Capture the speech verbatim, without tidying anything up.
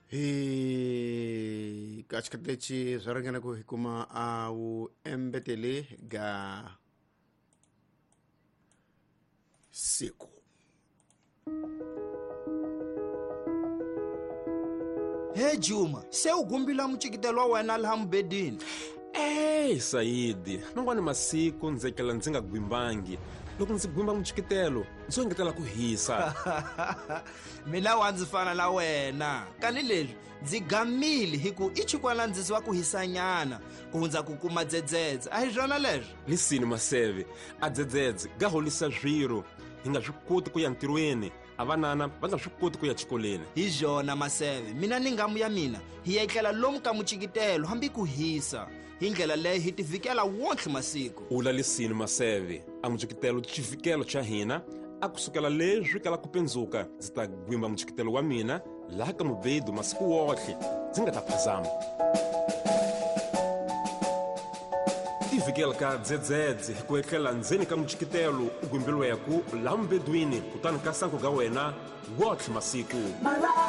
hi kachikatlechi zarangana ku hikuma au embetele ga siku. He Juma, se ugumbila mchikitelo wa wena alhamu bedini. Hey Saidi, nangwani masiku nzekela nzinga gwimbangi. Loko ndzi gwimba mchikitelo, nso ngetela ku hisa. Mina wanzifana la wena. Kanileli, ndzi gamili hiku ichikwana ndzisiwa ku hisanyana. Kuhunza kukuma dzedzedze. Ahijana lejo? Lisini maseve, a dzedzedze, gaholisa zwiro. Hinga zwikoti kuya ntirweni. Avanana va nga swi koti ku ya xikoleni. Hi jona maseve, mina ningamu ya mina hi yekela lomu ka muchikitelo hambi ku hisa. Hi ndlela leyi hi tivikela wontlhe masiku. Ula lisini maseve, a muchikitelo chivikelo cha hina a kusukela leswi kala ku pendzuka ndzi ta gwimba muchikitelo wa mina laha ka mubedu masiku wotlhe ndzi nga ta phazama. Tivikela ka dzedzedze ku etlela ndzeni ka muchikitelo u gwimbilweku laha mubedwini kutani ka sangu ga wena wotlhe masiku.